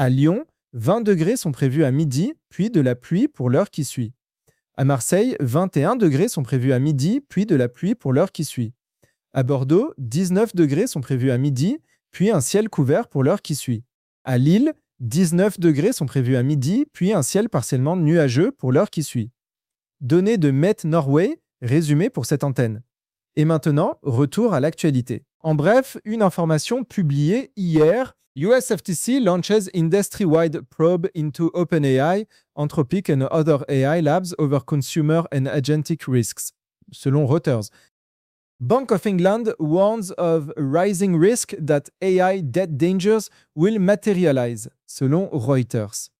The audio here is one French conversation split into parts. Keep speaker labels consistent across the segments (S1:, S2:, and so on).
S1: À Lyon, 20 degrés sont prévus à midi, puis de la pluie pour l'heure qui suit. À Marseille, 21 degrés sont prévus à midi, puis de la pluie pour l'heure qui suit. À Bordeaux, 19 degrés sont prévus à midi, puis un ciel couvert pour l'heure qui suit. À Lille, 19 degrés sont prévus à midi, puis un ciel partiellement nuageux pour l'heure qui suit. Données de Met Norway, résumé pour cette antenne. Et maintenant, retour à l'actualité. En bref, une information publiée hier. US FTC launches industry-wide probe into OpenAI, Anthropic and other AI labs over consumer and agentic risks, selon Reuters. Bank of England warns of rising risk that AI debt dangers will materialize, selon Reuters.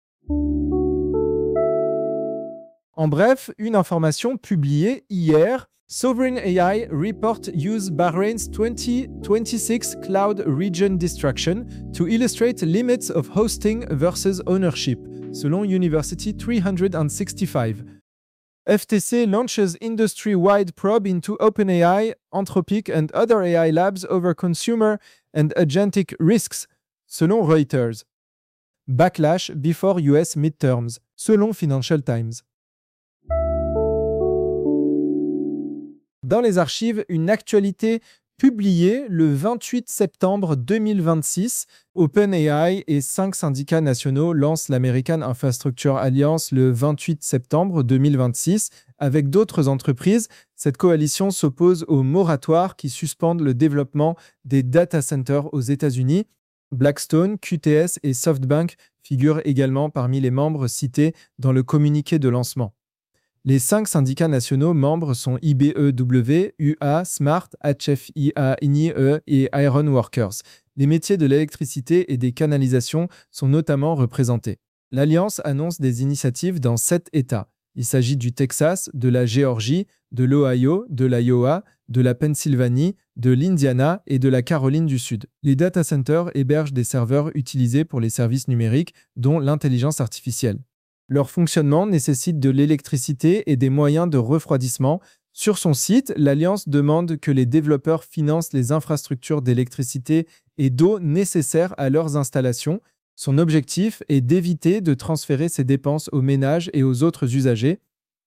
S1: En bref, une information publiée hier. Sovereign AI report use Bahrain's 2026 cloud region destruction to illustrate limits of hosting versus ownership, selon University 365. FTC launches industry-wide probe into OpenAI, Anthropic and other AI labs over consumer and agentic risks, selon Reuters. Backlash before US midterms, selon Financial Times. Dans les archives, une actualité publiée le 28 septembre 2026. OpenAI et 5 syndicats nationaux lancent l'American Infrastructure Alliance le 28 septembre 2026. Avec d'autres entreprises, cette coalition s'oppose aux moratoires qui suspendent le développement des data centers aux États-Unis. Blackstone, QTS et SoftBank figurent également parmi les membres cités dans le communiqué de lancement. Les 5 syndicats nationaux membres sont IBEW, UA, SMART, HFIA, INIE et Iron Workers. Les métiers de l'électricité et des canalisations sont notamment représentés. L'Alliance annonce des initiatives dans 7 États. Il s'agit du Texas, de la Géorgie, de l'Ohio, de l'Iowa, de la Pennsylvanie, de l'Indiana et de la Caroline du Sud. Les data centers hébergent des serveurs utilisés pour les services numériques, dont l'intelligence artificielle. Leur fonctionnement nécessite de l'électricité et des moyens de refroidissement. Sur son site, l'Alliance demande que les développeurs financent les infrastructures d'électricité et d'eau nécessaires à leurs installations. Son objectif est d'éviter de transférer ces dépenses aux ménages et aux autres usagers.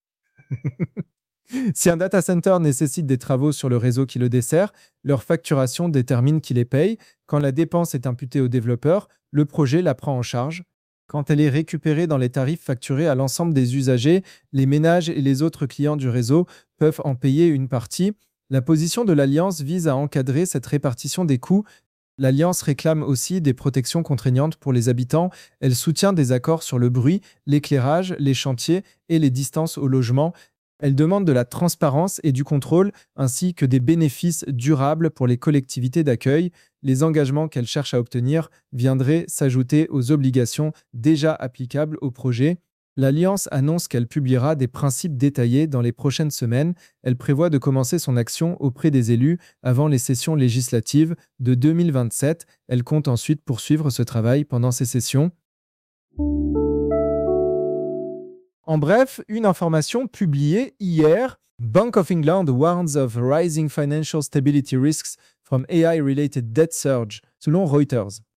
S1: Si un data center nécessite des travaux sur le réseau qui le dessert, leur facturation détermine qui les paye. Quand la dépense est imputée aux développeurs, le projet la prend en charge. Quand elle est récupérée dans les tarifs facturés à l'ensemble des usagers, les ménages et les autres clients du réseau peuvent en payer une partie. La position de l'Alliance vise à encadrer cette répartition des coûts. L'Alliance réclame aussi des protections contraignantes pour les habitants. Elle soutient des accords sur le bruit, l'éclairage, les chantiers et les distances au logement. Elle demande de la transparence et du contrôle, ainsi que des bénéfices durables pour les collectivités d'accueil. Les engagements qu'elle cherche à obtenir viendraient s'ajouter aux obligations déjà applicables au projet. L'Alliance annonce qu'elle publiera des principes détaillés dans les prochaines semaines. Elle prévoit de commencer son action auprès des élus avant les sessions législatives de 2027. Elle compte ensuite poursuivre ce travail pendant ces sessions. En bref, une information publiée hier. Bank of England warns of rising financial stability risks from AI-related debt surge, selon Reuters.